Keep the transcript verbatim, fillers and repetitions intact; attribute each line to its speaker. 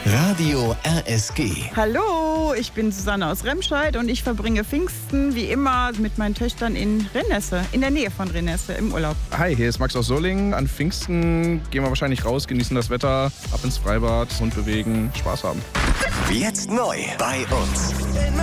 Speaker 1: Radio R S G.
Speaker 2: Hallo, ich bin Susanne aus Remscheid und ich verbringe Pfingsten wie immer mit meinen Töchtern in Renesse, in der Nähe von Renesse im Urlaub.
Speaker 3: Hi, hier ist Max aus Solingen. An Pfingsten gehen wir wahrscheinlich raus, genießen das Wetter, ab ins Freibad, Hund bewegen, Spaß haben.
Speaker 1: Jetzt neu bei uns.